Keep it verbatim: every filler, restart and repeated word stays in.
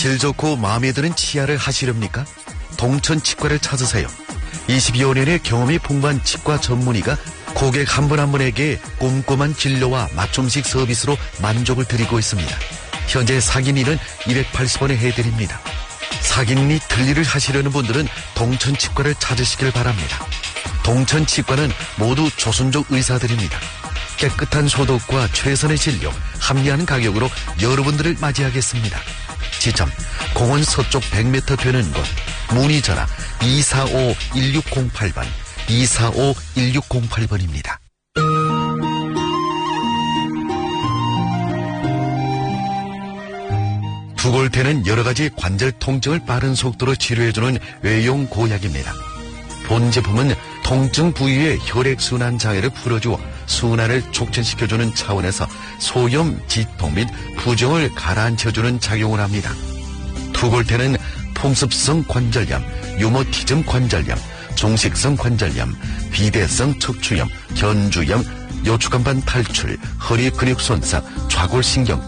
질 좋고 마음에 드는 치아를 하시렵니까? 동천치과를 찾으세요. 이십여 년의 경험이 풍부한 치과 전문의가 고객 한 분 한 분에게 꼼꼼한 진료와 맞춤식 서비스로 만족을 드리고 있습니다. 현재 사기니는 이백팔십 원에 해드립니다. 사기니 틀니를 하시려는 분들은 동천치과를 찾으시길 바랍니다. 동천치과는 모두 조선족 의사들입니다. 깨끗한 소독과 최선의 진료, 합리한 가격으로 여러분들을 맞이하겠습니다. 지점 공원 서쪽 백 미터 되는 곳. 문의 전화 이사오 일육공팔 번 이사오 일육공팔 번입니다. 두골태는 여러가지 관절 통증을 빠른 속도로 치료해주는 외용 고약입니다. 본 제품은 통증 부위의 혈액순환 장애를 풀어주어 순환을 촉진시켜주는 차원에서 소염, 지통 및 부종을 가라앉혀주는 작용을 합니다. 두골태는 풍습성 관절염, 유머티즘 관절염, 종식성 관절염, 비대성 척추염, 견주염, 요추간판 탈출, 허리 근육 손상, 좌골신경